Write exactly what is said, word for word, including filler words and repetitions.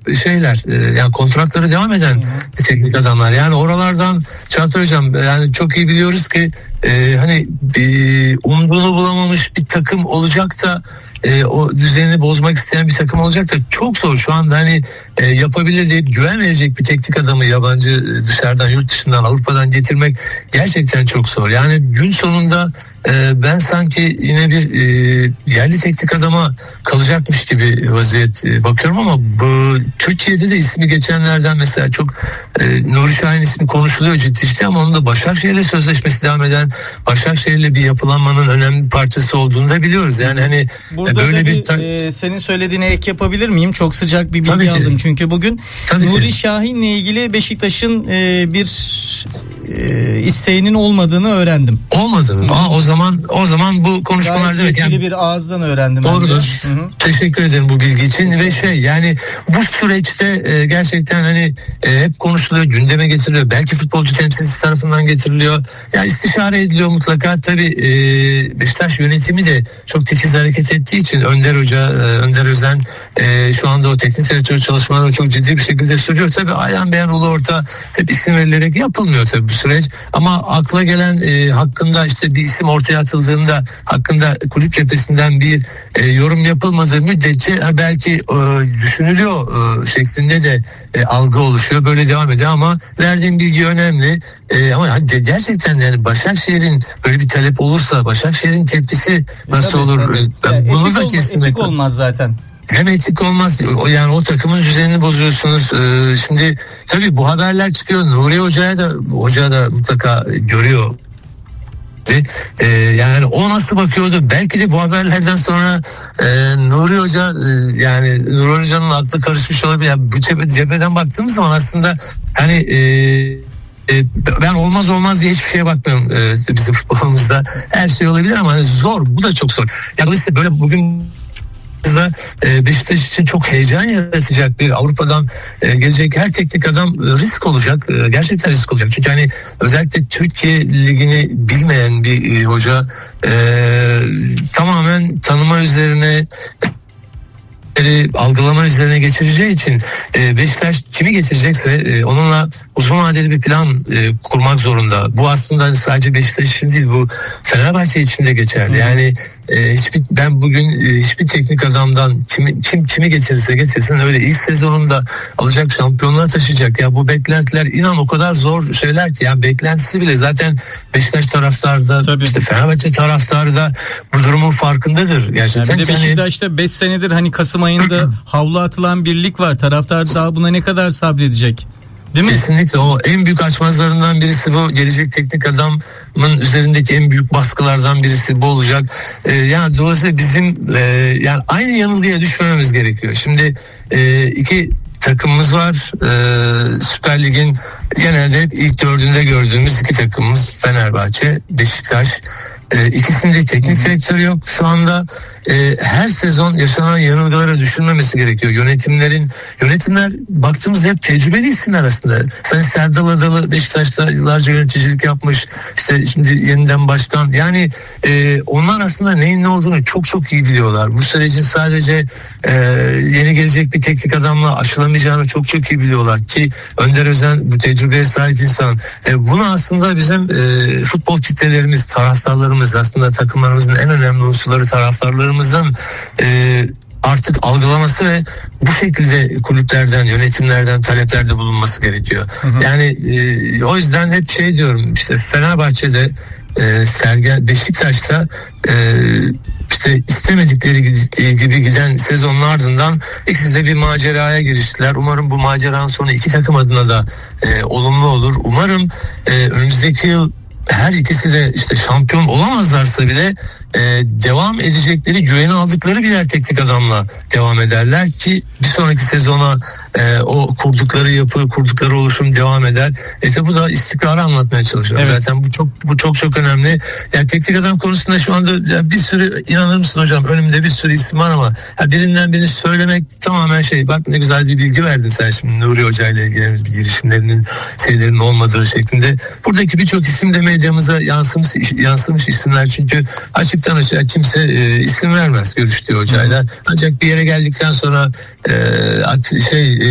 şeyler e, yani kontratları devam eden Hı-hı. teknik adamlar. Yani oralardan Çağatay Hocam yani çok iyi biliyoruz ki e, hani e, umduğunu bulamamış bir takım olacak da e, o düzenini bozmak isteyen bir takım olacak da çok zor. Şu anda hani e, yapabilir deyip güven verecek bir teknik adamı yabancı dışarıdan, yurt dışından, Avrupa'dan getirmek gerçekten çok zor. Yani gün sonunda e, ben sanki yine bir e, yerli teknik adama kalacakmış gibi vaziyet e, bakıyorum ama bu Türkiye'de de ismi geçenlerden mesela çok e, Nuri Şahin ismi konuşuluyor ciddi ciddi ama onun da Başakşehir'le sözleşmesi devam eden, Başakşehir'le bir yapılanmanın önemli bir parçası olduğunu da biliyoruz. Yani hani burada böyle bir ta- e, senin söylediğine ek yapabilir miyim? Çok sıcak bir bilgi aldım çünkü bugün Tabii Nuri ki. Şahin'le ilgili Beşiktaş'ın e, bir e, isteğinin olmadığını öğrendim. Olmadığını. Aa, o zaman o zaman bu konuşmalar demek yani bir ağızdan öğrendim. Doğrudur. Teşekkür ederim bu bilgi için ve şey yani bu süreçte e, gerçekten hani e, hep konuşuluyor, gündeme getiriliyor. Belki futbolcu temsilcisi tarafından getiriliyor. Yani istişare ediliyor mutlaka. Tabii e, Beşiktaş yönetimi de çok titiz hareket ettiği için Önder Hoca, e, Önder Özen e, şu anda o teknik direktör çalışmalarını çok ciddi bir şekilde sürüyor. Tabii ayan beyan ulu orta hep isim verilerek yapılmıyor tabii bu süreç. Ama akla gelen e, hakkında işte bir isim ortaya atıldığında hakkında kulüp cephesinden bir e, yorum yapılmadığı müddetçe belki e, düşünülüyor e, şeklinde de e, algı oluşuyor. Böyle devam ediyor ama verdiğim bilgi önemli. E, ama gerçekten yani Başakşehir'in böyle bir talep olursa Başakşehir'in tepkisi nasıl tabii, olur? Tabii. Yani bunu da olma, kesinlikle olmaz zaten. Hem etik olmaz yani o takımın düzenini bozuyorsunuz. Ee, şimdi tabii bu haberler çıkıyor. Nuri Hoca'ya da Hoca da mutlaka görüyor. Ee, yani o nasıl bakıyordu? Belki de bu haberlerden sonra e, Nuri Hoca e, yani Nuri Hoca'nın aklı karışmış olabilir. Yani bu cephe, cepheden baktığımız zaman aslında hani e, e, ben olmaz olmaz diye hiçbir şeye bakmıyorum e, bizim futbolumuzda. Her şey olabilir ama hani zor. Bu da çok zor. Yani işte böyle bugün Beşiktaş için çok heyecan yaratacak bir Avrupa'dan gelecek her teknik adam risk olacak. Gerçekten risk olacak. Çünkü hani özellikle Türkiye Ligi'ni bilmeyen bir hoca e, tamamen tanıma üzerine algılama üzerine geçireceği için e, Beşiktaş kimi getirecekse e, onunla uzun vadeli bir plan e, kurmak zorunda. Bu aslında sadece Beşiktaş için değil, bu Fenerbahçe için de geçerli. Yani e, hiçbir ben bugün e, hiçbir teknik adamdan kimi kim kimi getirirse getirsin öyle ilk sezonunda alacak, şampiyonluğa taşıyacak. Ya bu beklentiler inan o kadar zor şeyler ki ya beklentisi bile zaten Beşiktaş taraftarı da Tabii. işte Fenerbahçe taraftarı da bu durumun farkındadır. Gerçekten yani bir de Beşiktaş'ta beş senedir hani Kasım ayında havlu atılan bir lig var. Taraftar daha buna ne kadar sabredecek? Değil mi? Kesinlikle o en büyük açmazlarından birisi bu. Gelecek teknik adamın üzerindeki en büyük baskılardan birisi bu olacak. Ee, yani dolayısıyla bizim e, yani aynı yanılgıya düşmememiz gerekiyor. Şimdi e, iki takımımız var. Ee, Süper Lig'in genelde hep ilk dördünde gördüğümüz iki takımımız Fenerbahçe, Beşiktaş. Ee, ikisinde teknik direktörü yok. Şu anda e, her sezon yaşanan yanılgılara düşünmemesi gerekiyor. Yönetimlerin yönetimler baktığımızda hep tecrübeli isimler aslında. Sayın Serdal Adalı Beşiktaş'ta yıllarca yöneticilik yapmış. İşte şimdi yeniden başkan. Yani e, onlar aslında neyin ne olduğunu çok çok iyi biliyorlar. Bu sürecin sadece e, yeni gelecek bir teknik adamla aşılamayacağını çok çok iyi biliyorlar ki Önder Özen bu tecrübeye sahip insan. E, bunu aslında bizim e, futbol kitlelerimiz, taraftarlarımız, aslında takımlarımızın en önemli unsurları taraftarlarımızın e, artık algılaması ve bu şekilde kulüplerden, yönetimlerden taleplerde bulunması gerekiyor. Hı hı. Yani e, o yüzden hep şey diyorum, işte Fenerbahçe'de e, Sergen, Beşiktaş'ta e, işte istemedikleri gibi giden sezonun ardından ikisi de bir maceraya giriştiler. Umarım bu maceranın sonu iki takım adına da e, olumlu olur. Umarım e, önümüzdeki yıl her ikisi de işte şampiyon olamazlarsa bile e, devam edecekleri, güveni aldıkları birer teknik adamla devam ederler ki bir sonraki sezona e, o kurdukları yapı, kurdukları oluşum devam eder. İşte bu da istikrarı anlatmaya çalışıyorum. Evet. Zaten bu çok bu çok çok önemli. Yani teknik adam konusunda şu anda ya bir sürü, inanır mısın hocam, önümde bir sürü isim var ama ya birinden birini söylemek tamamen şey, bak ne güzel bir bilgi verdin sen şimdi Nuri Hoca ile ilgili bir girişimlerinin şeylerin olmadığı şeklinde. Buradaki birçok isim de medyamıza yansımış yansımış isimler, çünkü açıktan açığa kimse e, isim vermez görüştüğü hocayla. Ancak bir yere geldikten sonra e, şey